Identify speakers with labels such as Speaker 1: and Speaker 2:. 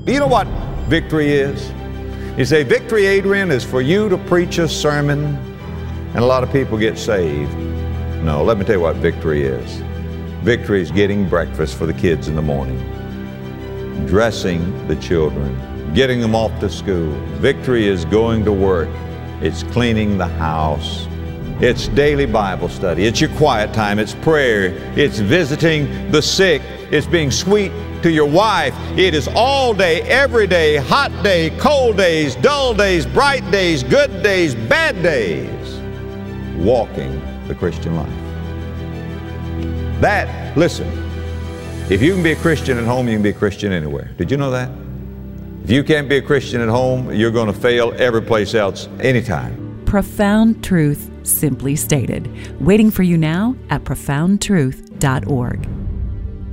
Speaker 1: You know what victory is? You say, victory, Adrian, is for you to preach a sermon and a lot of people get saved. No, let me tell you what victory is. Victory is getting breakfast for the kids in the morning, dressing the children, getting them off to school. Victory is going to work. It's cleaning the house. It's daily Bible study. It's your quiet time. It's prayer. It's visiting the sick. It's being sweet to your wife. It is all day, every day, hot day, cold days, dull days, bright days, good days, bad days, walking the Christian life. That, listen, if you can be a Christian at home, you can be a Christian anywhere. Did you know that? If you can't be a Christian at home, you're going to fail every place else, anytime.
Speaker 2: Profound truth, simply stated. Waiting for you now at profoundtruth.org.